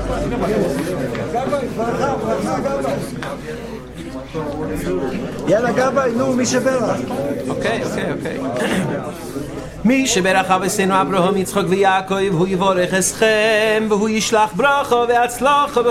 יאללה גבאי, נו, מי שברך? אוקיי. מי שברך אבותינו אברהם יצחק ויעקב הוא יברך אתכם והוא ישלח ברכה והצלחה